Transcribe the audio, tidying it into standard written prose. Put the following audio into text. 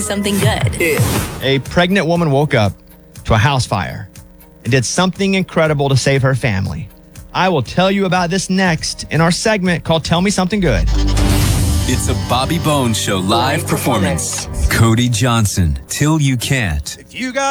something good. A pregnant woman woke up to a house fire and did something incredible to save her family. I will tell you about this next in our segment called Tell Me Something Good. It's a Bobby Bones Show live performance. Cody Johnson, Till You Can't. If you got